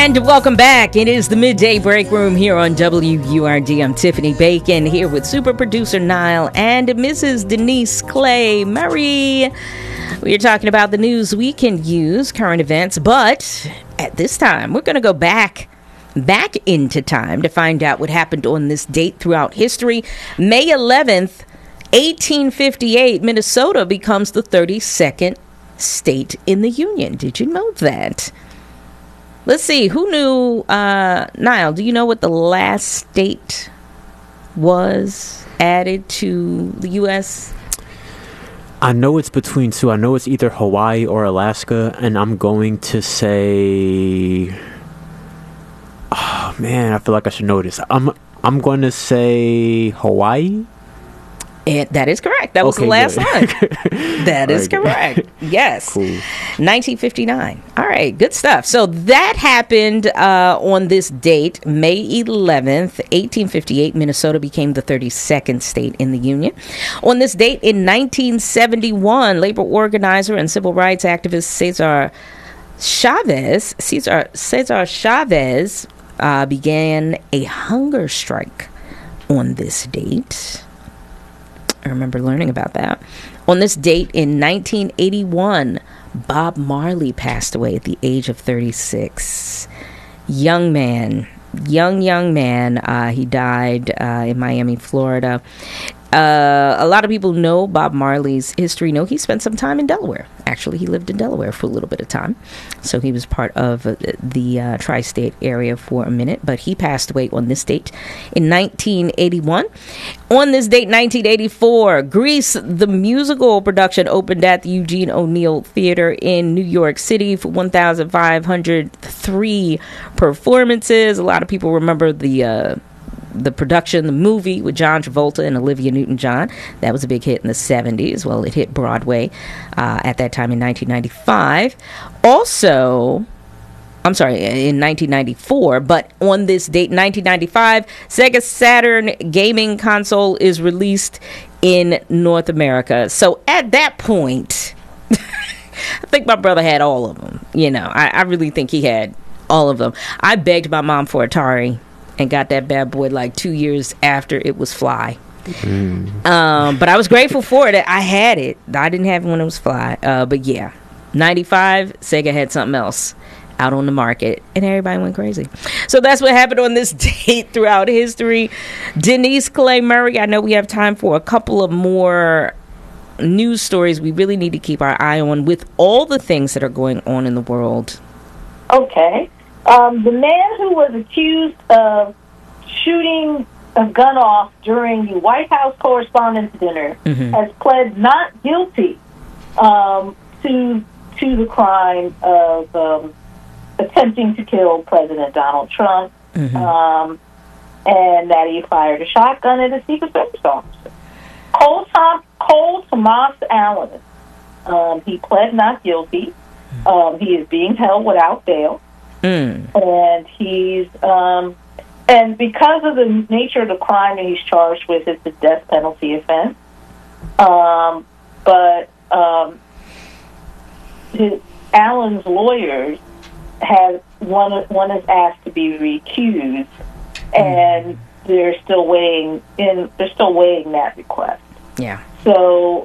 And welcome back. It is the Midday Break Room here on WURD. I'm Tiffany Bacon here with super producer Niall and Mrs. Denise Clay Murray. We are talking about the news we can use, current events, but at this time, we're going to go back into time to find out what happened on this date throughout history. May 11th, 1858, Minnesota becomes the 32nd state in the Union. Did you know that? Let's see, who knew, Niall, do you know what the last state was added to the U.S.? I know it's between two. I know it's either Hawaii or Alaska, and I'm going to say... Oh, man, I feel like I should know this. I'm going to say Hawaii. And that is correct. That was the last one. That is correct. Yes. Cool. 1959. All right. Good stuff. So that happened on this date, May 11th, 1858. Minnesota became the 32nd state in the Union. On this date in 1971, labor organizer and civil rights activist Cesar Chavez began a hunger strike on this date. I remember learning about that. On this date in 1981, Bob Marley passed away at the age of 36. Young man. He died in Miami, Florida. A lot of people know Bob Marley's history. He spent some time in Delaware. Actually, he lived in Delaware for a little bit of time. So he was part of the tri-state area for a minute. But he passed away on this date in 1981. On this date, 1984, Grease, the musical production, opened at the Eugene O'Neill Theater in New York City for 1,503 performances. A lot of people remember the production, the movie with John Travolta and Olivia Newton-John. That was a big hit in the 70s. Well, it hit Broadway at that time in 1995. Also, I'm sorry, in 1994, but on this date, 1995, Sega Saturn gaming console is released in North America. So at that point, I think my brother had all of them. I really think he had all of them. I begged my mom for Atari and got that bad boy like 2 years after it was Fly. But I was grateful for it. I had it. I didn't have it when it was Fly. But yeah, 95, Sega had something else out on the market, and everybody went crazy. So that's what happened on this date throughout history. Denise Clay Murray, I know we have time for a couple of more news stories we really need to keep our eye on with all the things that are going on in the world. Okay. The man who was accused of shooting a gun off during the White House Correspondents' Dinner has pled not guilty to the crime of attempting to kill President Donald Trump, and that he fired a shotgun at a Secret Service officer. Cole Tomas Allen, he pled not guilty. He is being held without bail. And he's and because of the nature of the crime that he's charged with, it's a death penalty offense. But Allen's lawyers have one is asked to be recused, and they're still weighing that request. Yeah. So,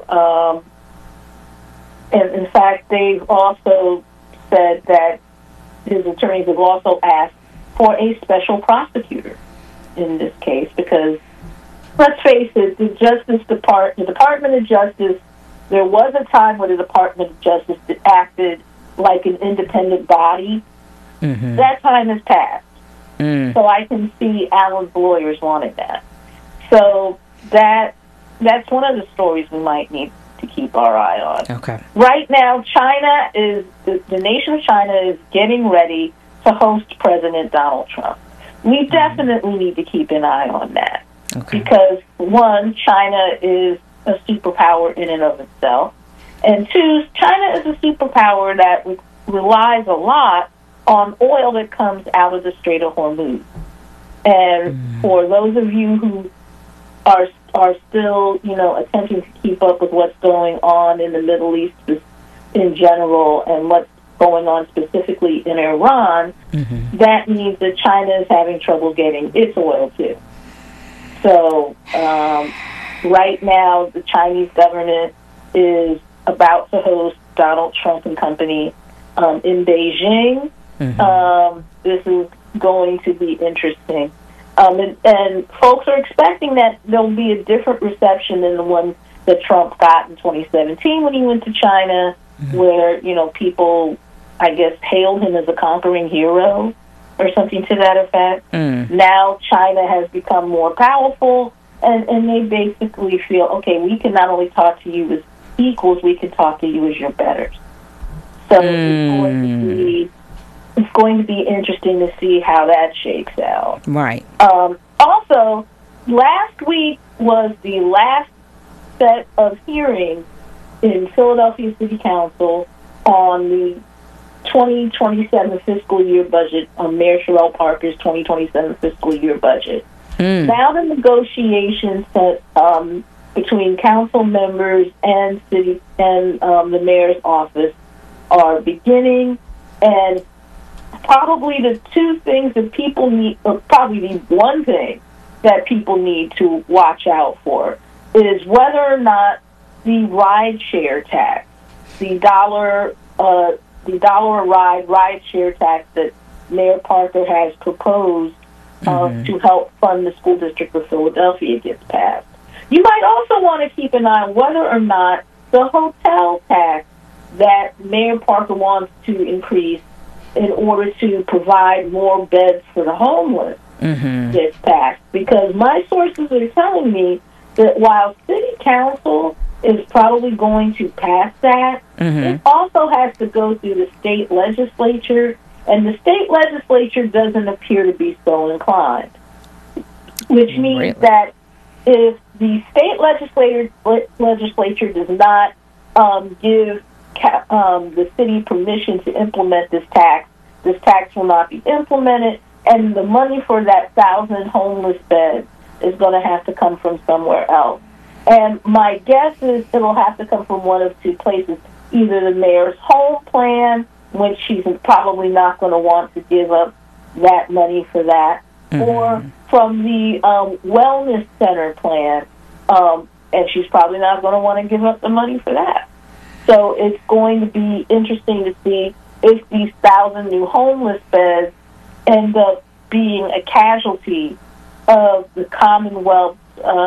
and in fact, they've also said that his attorneys have also asked for a special prosecutor in this case because, let's face it, the Department of Justice, there was a time where the Department of Justice acted like an independent body. That time has passed. So I can see Allen's lawyers wanting that. So that's one of the stories we might need to keep our eye on. Okay. Right now, the nation of China is getting ready to host President Donald Trump. We definitely need to keep an eye on that. Okay. Because, one, China is a superpower in and of itself. And two, China is a superpower that relies a lot on oil that comes out of the Strait of Hormuz. And for those of you who are still, attempting to keep up with what's going on in the Middle East in general and going on specifically in Iran, that means that China is having trouble getting its oil too. So right now, the Chinese government is about to host Donald Trump and company in Beijing. This is going to be interesting. And folks are expecting that there'll be a different reception than the one that Trump got in 2017 when he went to China, where, people, I guess, hailed him as a conquering hero or something to that effect. Now China has become more powerful, and they basically feel, okay, we can not only talk to you as equals, we can talk to you as your betters. So it's going to be interesting to see how that shakes out. Right. Also, last week was the last set of hearings in Philadelphia City Council on the 2027 fiscal year budget, on Mayor Sherrell Parker's 2027 fiscal year budget. Now the negotiations between council members and city and the mayor's office are beginning, and probably the two things that people need, or probably the one thing that people need to watch out for, is whether or not the ride share tax, the dollar a ride share tax that Mayor Parker has proposed to help fund the school district of Philadelphia gets passed. You might also want to keep an eye on whether or not the hotel tax that Mayor Parker wants to increase in order to provide more beds for the homeless gets passed. Because my sources are telling me that while City Council is probably going to pass that, it also has to go through the state legislature, and the state legislature doesn't appear to be so inclined, which means that if the state legislature does not give the city permission to implement this tax will not be implemented, and the money for that 1,000 homeless beds is going to have to come from somewhere else. And my guess is it'll have to come from one of two places, either the mayor's home plan, which she's probably not going to want to give up that money for that, or from the wellness center plan, and she's probably not going to want to give up the money for that. So it's going to be interesting to see if these 1,000 new homeless beds end up being a casualty of the Commonwealth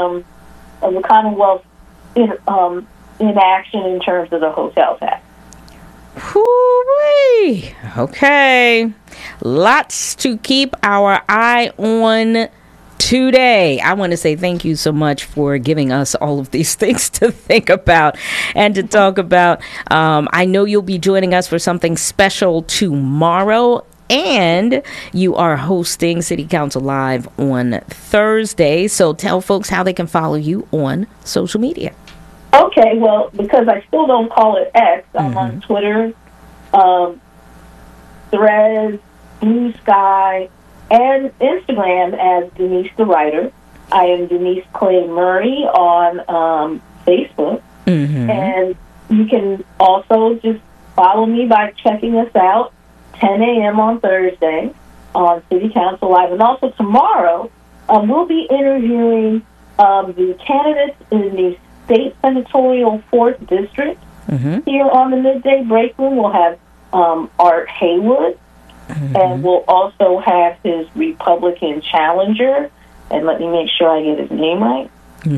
inaction in terms of the hotel tax. Whoo-wee. Okay. Lots to keep our eye on today. I want to say thank you so much for giving us all of these things to think about and to talk about. I know you'll be joining us for something special tomorrow, and you are hosting City Council Live on Thursday. So tell folks how they can follow you on social media. Okay, well, because I still don't call it X, I'm on Twitter, Threads, Blue Sky, and Instagram as Denise the Writer. I am Denise Clay Murray on Facebook. And you can also just follow me by checking us out 10 a.m. on Thursday on City Council Live. And also tomorrow, we'll be interviewing the candidates in the State Senatorial 4th District. Here on the Midday Break Room, we'll have Art Haywood, and we'll also have his Republican challenger. And let me make sure I get his name right.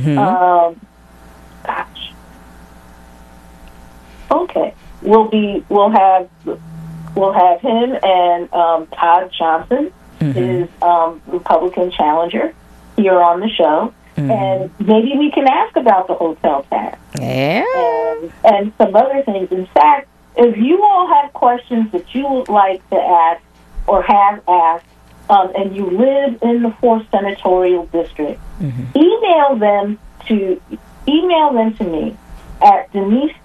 Okay, we'll have him and Todd Johnson, his Republican challenger, here on the show. And maybe we can ask about the hotel tax. And some other things. In fact, if you all have questions that you would like to ask or have asked, and you live in the 4th Senatorial District, email them to me at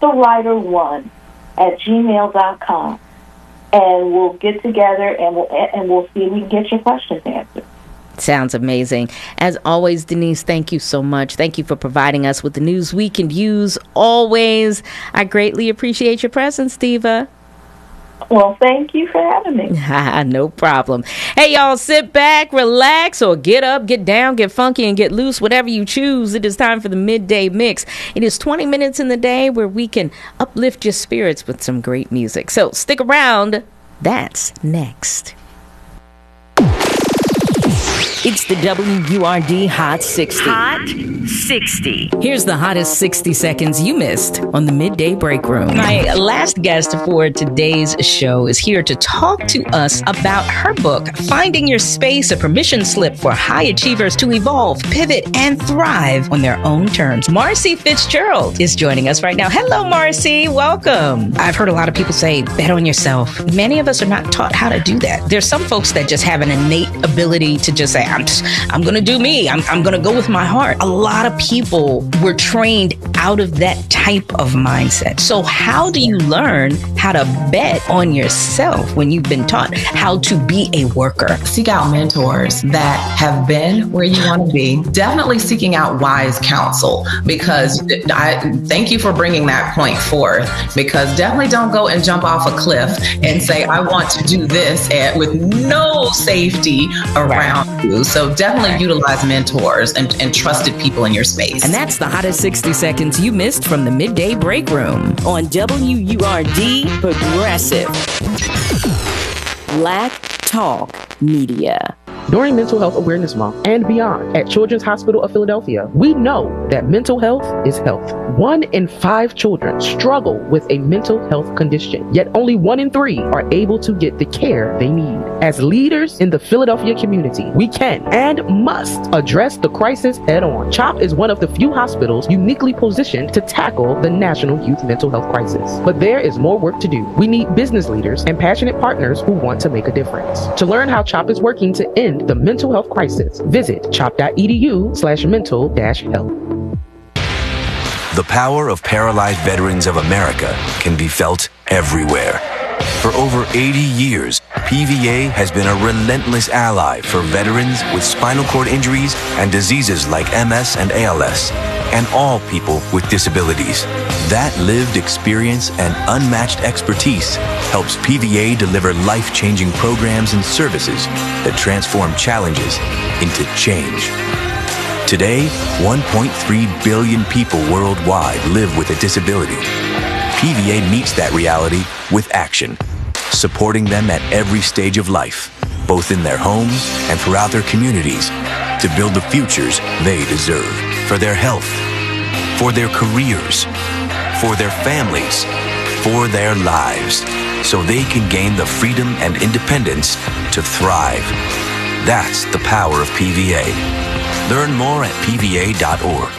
denisethewriter1@gmail.com, and we'll get together and we'll see if we can get your questions answered. Sounds amazing. As always, Denise, thank you so much. Thank you for providing us with the news we can use always. I greatly appreciate your presence, Diva. Well, thank you for having me. No problem. Hey, y'all, sit back, relax, or get up, get down, get funky, and get loose, whatever you choose. It is time for the Midday Mix. It is 20 minutes in the day where we can uplift your spirits with some great music. So stick around. That's next. It's the WURD Hot 60. Hot 60. Here's the hottest 60 seconds you missed on the Midday Break Room. My last guest for today's show is here to talk to us about her book, Finding Your Space, a permission slip for high achievers to evolve, pivot, and thrive on their own terms. Marcy Fitzgerald is joining us right now. Hello, Marcy. Welcome. I've heard a lot of people say, bet on yourself. Many of us are not taught how to do that. There's some folks that just have an innate ability to just say, I'm going to do me. I'm going to go with my heart. A lot of people were trained out of that type of mindset. So how do you learn how to bet on yourself when you've been taught how to be a worker? Seek out mentors that have been where you want to be. Definitely seeking out wise counsel, because I thank you for bringing that point forth, because definitely don't go and jump off a cliff and say, I want to do this with no safety around you. So definitely utilize mentors and trusted people in your space. And that's the hottest 60 seconds you missed from the Midday Break Room on WURD Progressive Black Talk Media. During Mental Health Awareness Month and beyond at Children's Hospital of Philadelphia, we know that mental health is health. 1 in 5 children struggle with a mental health condition, yet only 1 in 3 are able to get the care they need. As leaders in the Philadelphia community, we can and must address the crisis head on. CHOP is one of the few hospitals uniquely positioned to tackle the national youth mental health crisis. But there is more work to do. We need business leaders and passionate partners who want to make a difference. To learn how CHOP is working to end the mental health crisis, visit chop.edu/mental-health. The power of Paralyzed Veterans of America can be felt everywhere. For over 80 years, PVA has been a relentless ally for veterans with spinal cord injuries and diseases like MS and ALS, and all people with disabilities. That lived experience and unmatched expertise helps PVA deliver life-changing programs and services that transform challenges into change. Today, 1.3 billion people worldwide live with a disability. PVA meets that reality with action, supporting them at every stage of life, both in their homes and throughout their communities, to build the futures they deserve for their health, for their careers, for their families, for their lives, so they can gain the freedom and independence to thrive. That's the power of PVA. Learn more at pva.org.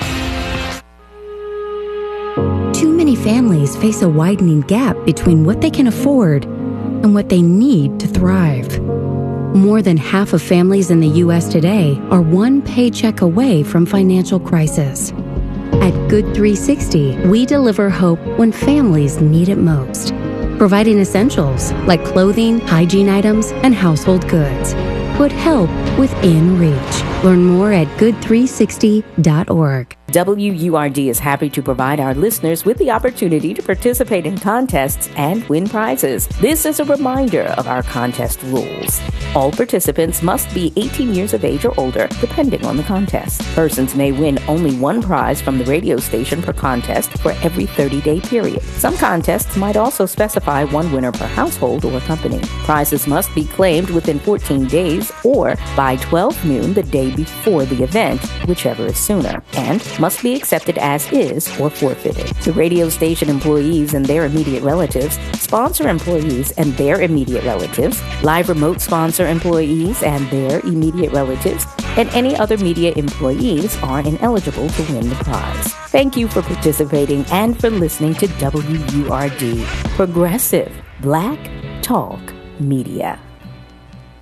Too many families face a widening gap between what they can afford and what they need to thrive. More than half of families in the U.S. today are one paycheck away from financial crisis. At Good 360, we deliver hope when families need it most, providing essentials like clothing, hygiene items, and household goods. Put help within reach. Learn more at good360.org. WURD is happy to provide our listeners with the opportunity to participate in contests and win prizes. This is a reminder of our contest rules. All participants must be 18 years of age or older, depending on the contest. Persons may win only one prize from the radio station per contest for every 30-day period. Some contests might also specify one winner per household or company. Prizes must be claimed within 14 days or by 12 noon the day before the event, whichever is sooner, and must be accepted as is or forfeited. The radio station employees and their immediate relatives, sponsor employees and their immediate relatives, live remote sponsor employees and their immediate relatives, and any other media employees are ineligible to win the prize. Thank you for participating and for listening to WURD, Progressive Black Talk Media.